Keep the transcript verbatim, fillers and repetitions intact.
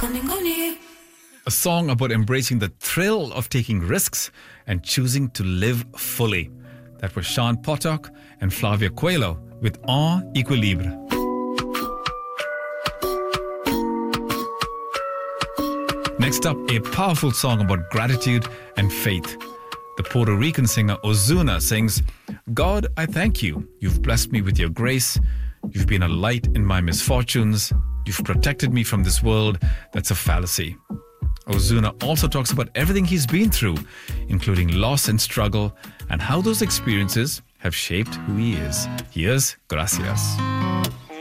A song about embracing the thrill of taking risks and choosing to live fully. That was Sean Potok and Flavia Coelho with En Equilibre. Next up, a powerful song about gratitude and faith. The Puerto Rican singer Ozuna sings, God, I thank you. You've blessed me with your grace. You've been a light in my misfortunes. You've protected me from this world that's a fallacy. Ozuna also talks about everything he's been through, including loss and struggle, and how those experiences have shaped who he is. Here's Gracias.